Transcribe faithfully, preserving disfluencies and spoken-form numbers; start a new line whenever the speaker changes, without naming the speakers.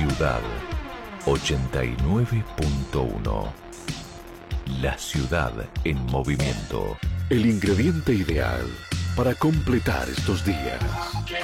Ciudad ochenta y nueve punto uno. La ciudad en movimiento. El ingrediente ideal para completar estos días.